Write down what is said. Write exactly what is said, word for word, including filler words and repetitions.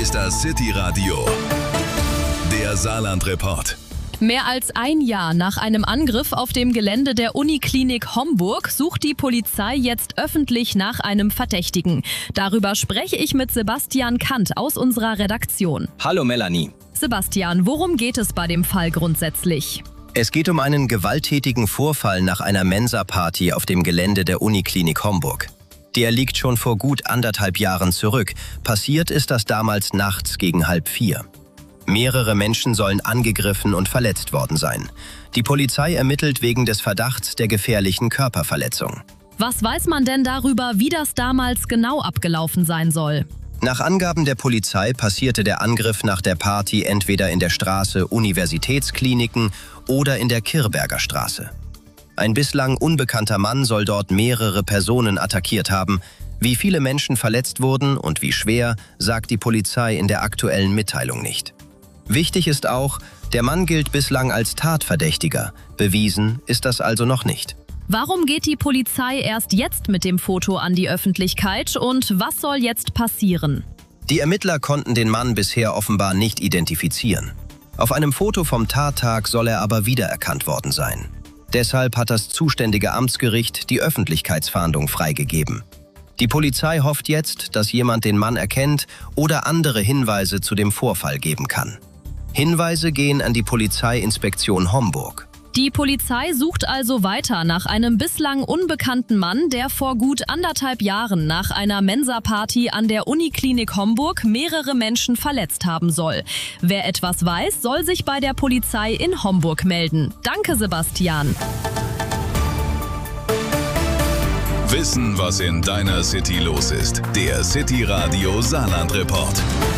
ist das City Radio, der Saarland-Report. Mehr als ein Jahr nach einem Angriff auf dem Gelände der Uniklinik Homburg sucht die Polizei jetzt öffentlich nach einem Verdächtigen. Darüber spreche ich mit Sebastian Kant aus unserer Redaktion. Hallo Melanie. Sebastian, worum geht es bei dem Fall grundsätzlich? Es geht um einen gewalttätigen Vorfall nach einer Mensa-Party auf dem Gelände der Uniklinik Homburg. Der liegt schon vor gut anderthalb Jahren zurück. Passiert ist das damals nachts gegen halb vier. Mehrere Menschen sollen angegriffen und verletzt worden sein. Die Polizei ermittelt wegen des Verdachts der gefährlichen Körperverletzung. Was weiß man denn darüber, wie das damals genau abgelaufen sein soll? Nach Angaben der Polizei passierte der Angriff nach der Party entweder in der Straße Universitätskliniken oder in der Kirberger Straße. Ein bislang unbekannter Mann soll dort mehrere Personen attackiert haben. Wie viele Menschen verletzt wurden und wie schwer, sagt die Polizei in der aktuellen Mitteilung nicht. Wichtig ist auch, der Mann gilt bislang als Tatverdächtiger. Bewiesen ist das also noch nicht. Warum geht die Polizei erst jetzt mit dem Foto an die Öffentlichkeit und was soll jetzt passieren? Die Ermittler konnten den Mann bisher offenbar nicht identifizieren. Auf einem Foto vom Tattag soll er aber wiedererkannt worden sein. Deshalb hat das zuständige Amtsgericht die Öffentlichkeitsfahndung freigegeben. Die Polizei hofft jetzt, dass jemand den Mann erkennt oder andere Hinweise zu dem Vorfall geben kann. Hinweise gehen an die Polizeiinspektion Homburg. Die Polizei sucht also weiter nach einem bislang unbekannten Mann, der vor gut anderthalb Jahren nach einer Mensa-Party an der Uniklinik Homburg mehrere Menschen verletzt haben soll. Wer etwas weiß, soll sich bei der Polizei in Homburg melden. Danke, Sebastian. Wissen, was in deiner City los ist. Der City Radio Saarland-Report.